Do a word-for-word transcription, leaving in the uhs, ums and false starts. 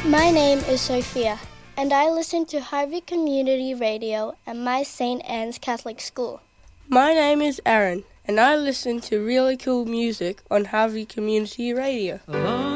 My name is Sophia, and I listen to Harvey Community Radio at my Saint Anne's Catholic School. My name is Aaron, and I listen to really cool music on Harvey Community Radio.